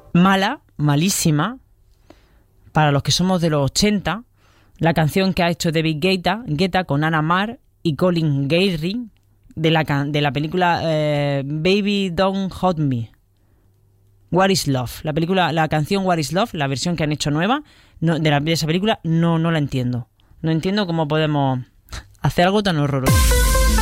Mala, malísima, para los que somos de los 80, la canción que ha hecho David Guetta con Anna Mar y Colin Gayrie de la película Baby Don't Hurt Me. What is Love? La canción What is Love, la versión que han hecho nueva de esa película, no la entiendo. No entiendo cómo podemos hacer algo tan horroroso.